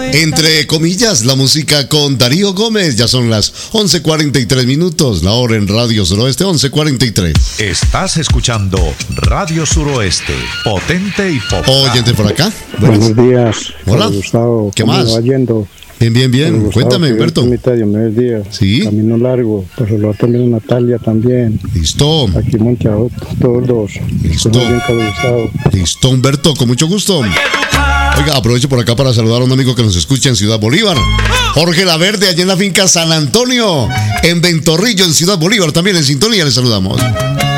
Entre comillas, la música con Darío Gómez. Ya son las 11:43 minutos. La hora en Radio Suroeste, 11:43. Estás escuchando Radio Suroeste, potente y popular. Oyente por acá. Buenos días. Hola. Gustavo, ¿Qué ¿cómo más? va yendo? Bien. Gustavo, Cuéntame, Humberto. Buenos días. Sí. Camino largo. Pues lo también Natalia también. Listo. Aquí en Monteagudo, todos dos. Listo. Muy bien, Carlos Gustavo. Listo, Humberto, con mucho gusto. Oiga, aprovecho por acá para saludar a un amigo que nos escucha en Ciudad Bolívar. Jorge Laverde, allá en la finca San Antonio, en Ventorrillo, en Ciudad Bolívar, también en sintonía, le saludamos.